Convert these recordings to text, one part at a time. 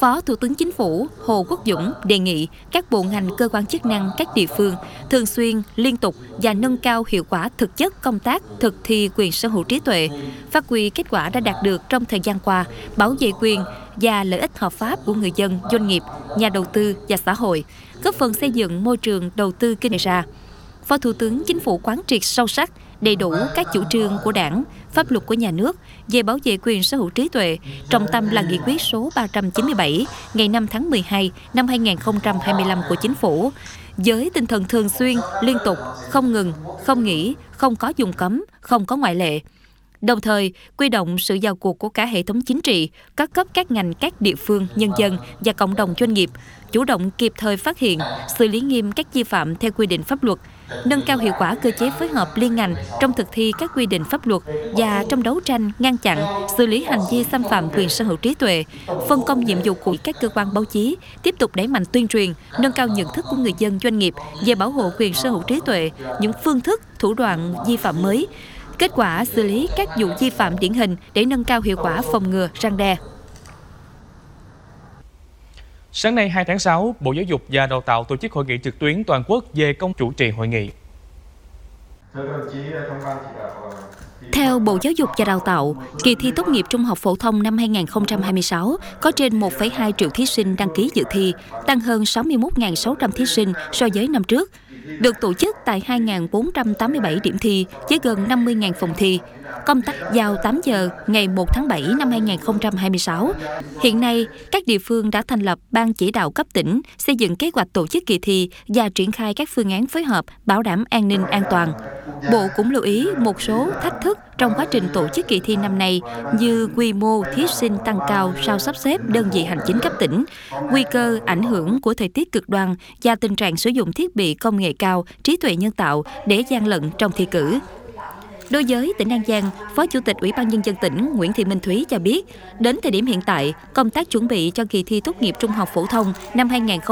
Phó Thủ tướng Chính phủ Hồ Quốc Dũng đề nghị các bộ ngành, cơ quan chức năng, các địa phương thường xuyên, liên tục và nâng cao hiệu quả thực chất công tác thực thi quyền sở hữu trí tuệ, phát huy kết quả đã đạt được trong thời gian qua, bảo vệ quyền và lợi ích hợp pháp của người dân, doanh nghiệp, nhà đầu tư và xã hội, góp phần xây dựng môi trường đầu tư kinh doanh. Phó Thủ tướng Chính phủ quán triệt sâu sắc, đầy đủ các chủ trương của Đảng, pháp luật của nhà nước về bảo vệ quyền sở hữu trí tuệ, trọng tâm là nghị quyết số 397 ngày 5 tháng 12 năm 2025 của Chính phủ, với tinh thần thường xuyên, liên tục, không ngừng, không nghỉ, không có vùng cấm, không có ngoại lệ. Đồng thời, quy động sự vào cuộc của cả hệ thống chính trị, các cấp các ngành, các địa phương, nhân dân và cộng đồng doanh nghiệp, chủ động kịp thời phát hiện, xử lý nghiêm các vi phạm theo quy định pháp luật, nâng cao hiệu quả cơ chế phối hợp liên ngành trong thực thi các quy định pháp luật và trong đấu tranh, ngăn chặn, xử lý hành vi xâm phạm quyền sở hữu trí tuệ, phân công nhiệm vụ của các cơ quan báo chí, tiếp tục đẩy mạnh tuyên truyền, nâng cao nhận thức của người dân, doanh nghiệp về bảo hộ quyền sở hữu trí tuệ, những phương thức, thủ đoạn vi phạm mới, kết quả xử lý các vụ vi phạm điển hình để nâng cao hiệu quả phòng ngừa, răn đe. Sáng nay 2 tháng 6, Bộ Giáo dục và Đào tạo tổ chức hội nghị trực tuyến toàn quốc về công chủ trì hội nghị. Theo Bộ Giáo dục và Đào tạo, kỳ thi tốt nghiệp trung học phổ thông năm 2026 có trên 1,2 triệu thí sinh đăng ký dự thi, tăng hơn 61.600 thí sinh so với năm trước, được tổ chức tại 2.487 điểm thi với gần 50.000 phòng thi. Công tác vào 8 giờ ngày 1 tháng 7 năm 2026. Hiện nay, các địa phương đã thành lập Ban chỉ đạo cấp tỉnh, xây dựng kế hoạch tổ chức kỳ thi và triển khai các phương án phối hợp bảo đảm an ninh an toàn. Bộ cũng lưu ý một số thách thức trong quá trình tổ chức kỳ thi năm nay như quy mô thí sinh tăng cao sau sắp xếp đơn vị hành chính cấp tỉnh, nguy cơ ảnh hưởng của thời tiết cực đoan và tình trạng sử dụng thiết bị công nghệ cao, trí tuệ nhân tạo để gian lận trong thi cử. Đối với tỉnh An Giang, Phó Chủ tịch Ủy ban Nhân dân tỉnh Nguyễn Thị Minh Thúy cho biết, đến thời điểm hiện tại, công tác chuẩn bị cho kỳ thi tốt nghiệp trung học phổ thông năm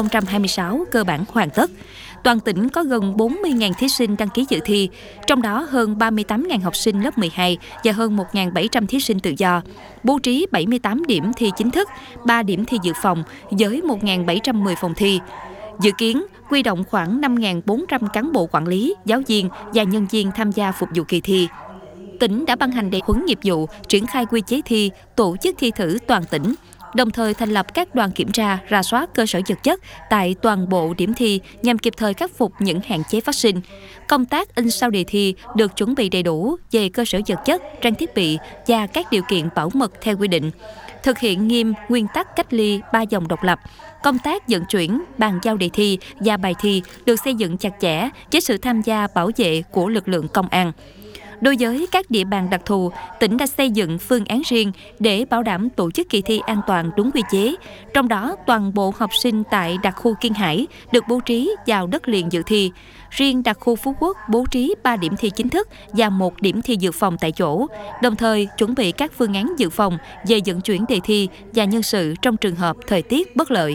2026 cơ bản hoàn tất. Toàn tỉnh có gần 40.000 thí sinh đăng ký dự thi, trong đó hơn 38.000 học sinh lớp 12 và hơn 1.700 thí sinh tự do. Bố trí 78 điểm thi chính thức, 3 điểm thi dự phòng với 1.710 phòng thi. Dự kiến, huy động khoảng 5.400 cán bộ quản lý, giáo viên và nhân viên tham gia phục vụ kỳ thi. Tỉnh đã ban hành đề huấn nghiệp vụ, triển khai quy chế thi, tổ chức thi thử toàn tỉnh, đồng thời thành lập các đoàn kiểm tra, rà soát cơ sở vật chất tại toàn bộ điểm thi nhằm kịp thời khắc phục những hạn chế phát sinh. Công tác in sao đề thi được chuẩn bị đầy đủ về cơ sở vật chất, trang thiết bị và các điều kiện bảo mật theo quy định. Thực hiện nghiêm nguyên tắc cách ly 3 dòng độc lập. Công tác vận chuyển, bàn giao đề thi và bài thi được xây dựng chặt chẽ với sự tham gia bảo vệ của lực lượng công an. Đối với các địa bàn đặc thù, tỉnh đã xây dựng phương án riêng để bảo đảm tổ chức kỳ thi an toàn đúng quy chế. Trong đó, toàn bộ học sinh tại đặc khu Kiên Hải được bố trí vào đất liền dự thi. Riêng đặc khu Phú Quốc bố trí 3 điểm thi chính thức và 1 điểm thi dự phòng tại chỗ, đồng thời chuẩn bị các phương án dự phòng về vận chuyển đề thi và nhân sự trong trường hợp thời tiết bất lợi.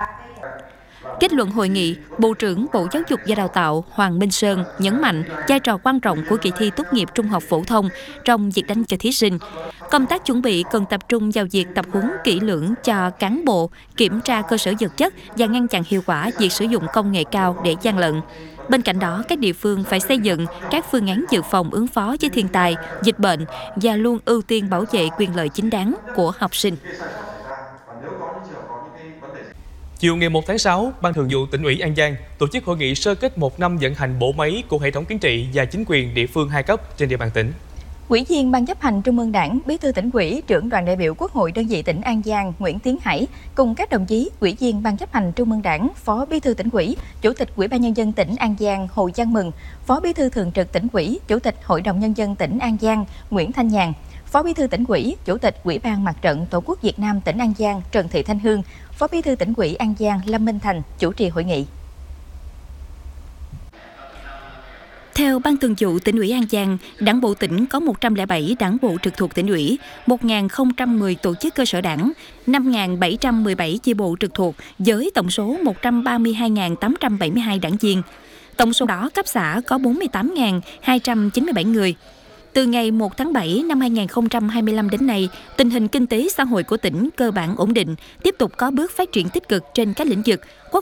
Kết luận hội nghị, Bộ trưởng Bộ Giáo dục và Đào tạo Hoàng Minh Sơn nhấn mạnh vai trò quan trọng của kỳ thi tốt nghiệp trung học phổ thông trong việc đánh cho thí sinh. Công tác chuẩn bị cần tập trung vào việc tập huấn kỹ lưỡng cho cán bộ, kiểm tra cơ sở vật chất và ngăn chặn hiệu quả việc sử dụng công nghệ cao để gian lận. Bên cạnh đó, các địa phương phải xây dựng các phương án dự phòng ứng phó với thiên tai, dịch bệnh và luôn ưu tiên bảo vệ quyền lợi chính đáng của học sinh. Chiều ngày 1 tháng 6, Ban Thường vụ Tỉnh ủy An Giang tổ chức hội nghị sơ kết 1 năm vận hành bộ máy của hệ thống chính trị và chính quyền địa phương 2 cấp trên địa bàn tỉnh. Ủy viên Ban chấp hành Trung ương Đảng, Bí thư Tỉnh ủy, trưởng đoàn đại biểu Quốc hội đơn vị tỉnh An Giang Nguyễn Tiến Hải cùng các đồng chí Ủy viên Ban chấp hành Trung ương Đảng, Phó Bí thư Tỉnh ủy, Chủ tịch Ủy ban Nhân dân tỉnh An Giang Hồ Văn Mừng, Phó Bí thư Thường trực Tỉnh ủy, Chủ tịch Hội đồng Nhân dân tỉnh An Giang Nguyễn Thanh Nhàn, Phó Bí thư Tỉnh ủy, Chủ tịch Ủy ban Mặt trận Tổ quốc Việt Nam tỉnh An Giang Trần Thị Thanh Hương, Phó Bí thư Tỉnh ủy An Giang Lâm Minh Thành chủ trì hội nghị. Theo Ban Thường vụ Tỉnh ủy An Giang, Đảng bộ tỉnh có 107 đảng bộ trực thuộc tỉnh ủy, 1.010 tổ chức cơ sở đảng, 5.717 chi bộ trực thuộc với tổng số 132.872 đảng viên. Tổng số đó cấp xã có 48.297 người. Từ ngày 1 tháng 7 năm 2025 đến nay, tình hình kinh tế xã hội của tỉnh cơ bản ổn định, tiếp tục có bước phát triển tích cực trên các lĩnh vực quốc